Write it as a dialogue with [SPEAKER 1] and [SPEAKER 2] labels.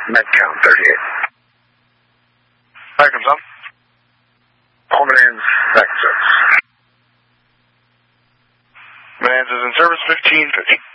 [SPEAKER 1] Medcount 38.
[SPEAKER 2] Fire comes up.
[SPEAKER 1] Bonanza Nexus.
[SPEAKER 2] Bonanza's in service 1550.